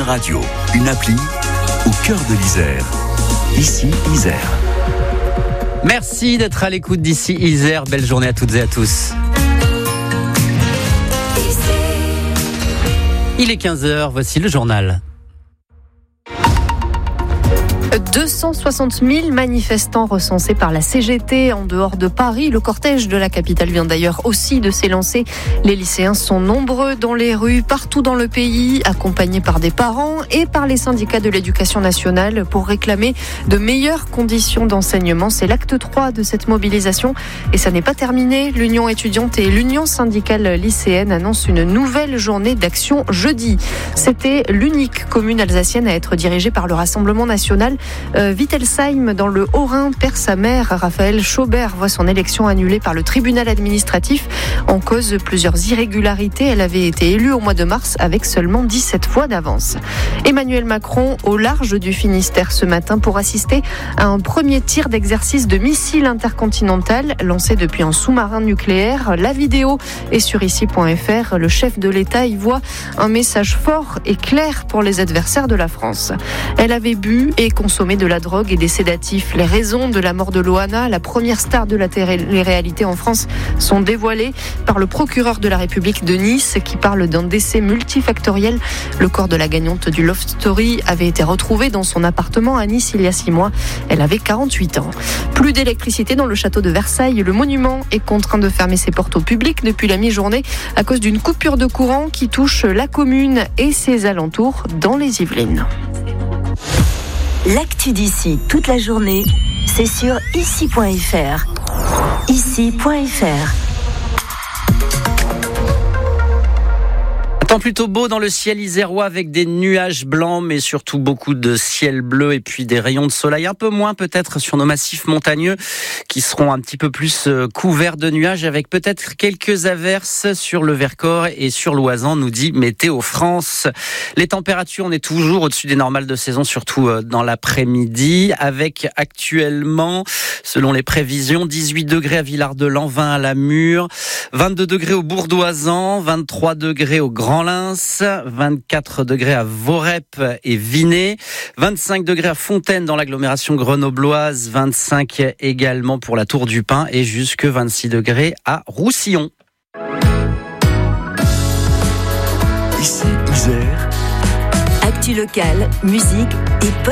radio, une appli au cœur de l'Isère. Ici, Isère. Merci d'être à l'écoute d'ici Isère. Belle journée à toutes et à tous. Il est 15h, voici le journal. 260 000 manifestants recensés par la CGT en dehors de Paris. Le cortège de la capitale vient d'ailleurs aussi de s'élancer. Les lycéens sont nombreux dans les rues, partout dans le pays, accompagnés par des parents et par les syndicats de l'éducation nationale pour réclamer de meilleures conditions d'enseignement. C'est l'acte 3 de cette mobilisation et ça n'est pas terminé. L'Union étudiante et l'Union syndicale lycéenne annoncent une nouvelle journée d'action jeudi. C'était l'unique commune alsacienne à être dirigée par le Rassemblement national. Wittelsheim, dans le Haut-Rhin, perd sa mère. Raphaël Schaubert voit son élection annulée par le tribunal administratif. En cause, plusieurs irrégularités. Elle avait été élue au mois de mars avec seulement 17 voix d'avance. Emmanuel Macron au large du Finistère ce matin pour assister à un premier tir d'exercice de missile intercontinental lancé depuis un sous-marin nucléaire. La vidéo est sur ici.fr. Le chef de l'État y voit un message fort et clair pour les adversaires de la France. Elle avait bu et consommé de la drogue et des sédatifs. Les raisons de la mort de Loana, la première star de la télé-réalité en France, sont dévoilées par le procureur de la République de Nice qui parle d'un décès multifactoriel. Le corps de la gagnante du Love Story avait été retrouvé dans son appartement à Nice il y a 6 mois. Elle avait 48 ans. Plus d'électricité dans le château de Versailles. Le monument est contraint de fermer ses portes au public depuis la mi-journée à cause d'une coupure de courant qui touche la commune et ses alentours dans les Yvelines. L'actu d'ici toute la journée, c'est sur ici.fr. Ici.fr. Temps plutôt beau dans le ciel isérois avec des nuages blancs mais surtout beaucoup de ciel bleu et puis des rayons de soleil, un peu moins peut-être sur nos massifs montagneux qui seront un petit peu plus couverts de nuages avec peut-être quelques averses sur le Vercors et sur l'Oisans, nous dit Météo France. Les températures, on est toujours au-dessus des normales de saison, surtout dans l'après-midi, avec actuellement, selon les prévisions, 18 degrés à Villard-de-Lans, 20 à la Mure, 22 degrés au Bourdoisan, 23 degrés au Grand Lens, 24 degrés à Vorep et Vinay, 25 degrés à Fontaine dans l'agglomération grenobloise, 25 également pour la Tour du Pin et jusque 26 degrés à Roussillon. Ici, Isère. Actu locale, musique et